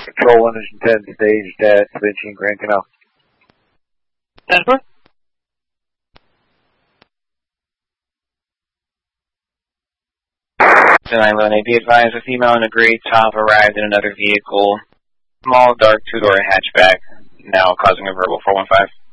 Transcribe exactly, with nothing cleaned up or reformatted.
Patrol one ten, staged at seventeen Grand Canal. ten four. nine eleven eight, be advised, a female in a gray top arrived in another vehicle. Small, dark, two-door hatchback, now causing a verbal four one five.